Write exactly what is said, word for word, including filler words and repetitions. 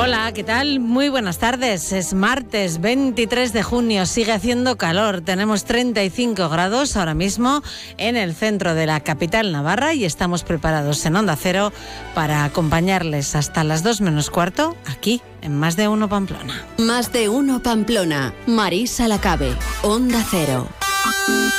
Hola, ¿qué tal? Muy buenas tardes. Es martes veintitrés de junio, sigue haciendo calor. Tenemos treinta y cinco grados ahora mismo en el centro de la capital navarra y estamos preparados en Onda Cero para acompañarles hasta las dos menos cuarto aquí en Más de Uno Pamplona. Más de Uno Pamplona. Marisa Lacabe, Onda Cero.